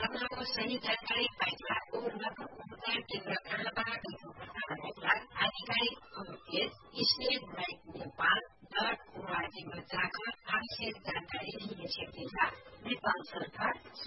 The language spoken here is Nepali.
घटनाको सही जानकारी पाइला उर्वरक उपचार केन्द्र कहाँबाट प्रसारणलाई आधिकारिक पेज स्टेट बैंक नेपाल.org मा जाकर आवश्यक जानकारी लिन सकिन्छ। नेपाल सरकार